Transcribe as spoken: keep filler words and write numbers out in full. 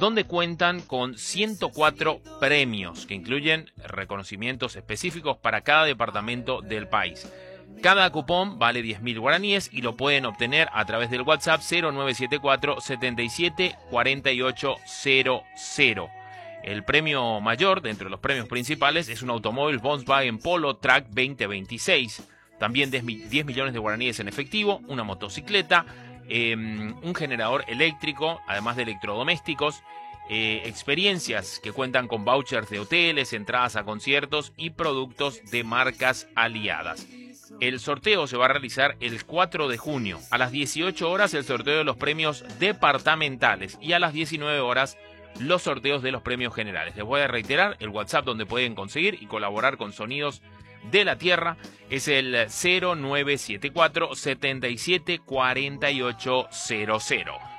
donde cuentan con ciento cuatro premios que incluyen reconocimientos específicos para cada departamento del país. Cada cupón vale diez mil guaraníes y lo pueden obtener a través del WhatsApp cero nueve siete cuatro siete siete cuatro ocho cero cero. El premio mayor, dentro de los premios principales, es un automóvil Volkswagen Polo Track veinte veintiséis. También diez millones de guaraníes en efectivo, una motocicleta, eh, un generador eléctrico, además de electrodomésticos, eh, experiencias que cuentan con vouchers de hoteles, entradas a conciertos y productos de marcas aliadas. El sorteo se va a realizar el cuatro de junio. A las dieciocho horas el sorteo de los premios departamentales y a las diecinueve horas los sorteos de los premios generales. Les voy a reiterar, el WhatsApp donde pueden conseguir y colaborar con Sonidos de la Tierra es el cero nueve siete cuatro siete siete cuatro ocho cero cero.